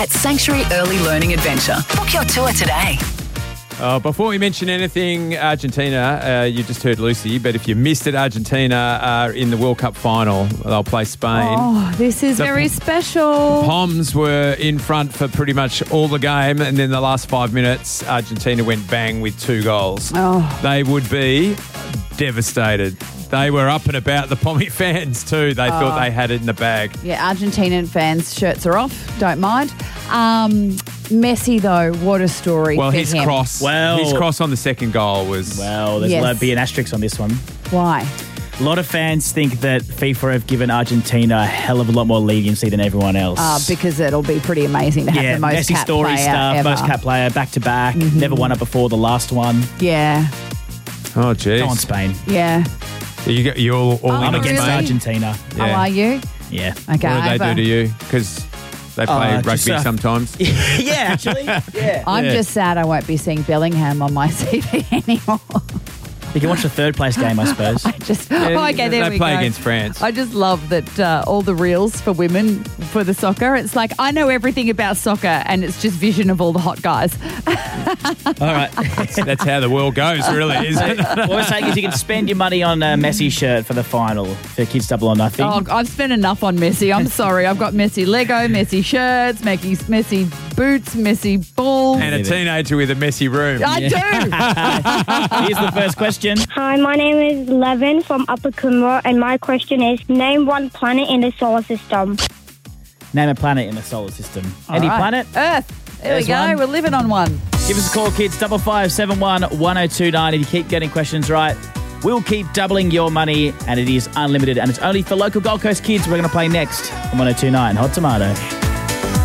at Sanctuary Early Learning Adventure. Book your tour today. Before we mention anything, Argentina, you just heard Lucy, but if you missed it, Argentina are in the World Cup final. They'll play Spain. Oh, this is very special. Poms were in front for pretty much all the game, and then the last 5 minutes, Argentina went bang with 2 goals. Oh. They would be devastated. They were up and about, the Pommy fans too. They thought they had it in the bag. Yeah, Argentinian fans' shirts are off. Don't mind. Messi, though, what a story Well, for his him. cross on the second goal was... Well, there's allowed to be an asterisk on this one. Why? A lot of fans think that FIFA have given Argentina a hell of a lot more leniency than everyone else. Because it'll be pretty amazing to have the most Messi cap story player stuff, ever. most cap player, back-to-back, never won it before the last one. Yeah, Oh, geez. Go on, Spain. yeah. You're all in I'm on against Spain? Argentina. Oh, are you? Yeah. Okay. What do they do to you? Because they play rugby just, sometimes. Yeah, actually. Yeah. I'm just sad I won't be seeing Bellingham on my CV anymore. You can watch the third place game, I suppose. Okay, there they we play go. against France. I just love that all the reels for women for the soccer. It's like I know everything about soccer, and it's just vision of all the hot guys. All right. That's how the world goes, really, isn't it? What we're saying is you can spend your money on a Messi shirt for the final for Kids Double or Nothing. Oh, I've spent enough on Messi. I'm sorry. I've got Messi Lego, Messi shirts, Messi boots, Messi ball. And a teenager with a messy room. I do. Here's the first question. Hi, my name is Levin from Upper Coomera, and my question is, name one planet in the solar system. Name a planet in the solar system. Any All right. planet? Earth. There There's we go. one. We're living on one. Give us a call, kids. 5571 1029. If you keep getting questions right, we'll keep doubling your money, and it is unlimited, and it's only for local Gold Coast kids. We're going to play next on 1029 Hot Tomato.